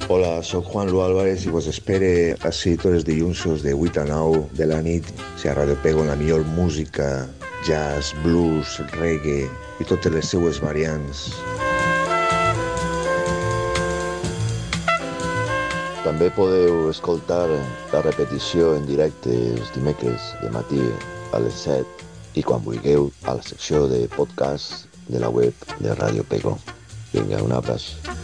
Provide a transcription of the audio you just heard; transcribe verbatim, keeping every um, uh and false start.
Hola, sóc Juan Lu Álvarez i vos espere ací tots els dilluns de vuit a nou de la nit si a Radio Pego la millor música, jazz, blues, reggae i totes les seues variants. També podeu escoltar la repetició en directe els dimecres de matí a les set i quan vulgueu a la secció de podcast de la web de Radio Pego. Vinga, un abraç.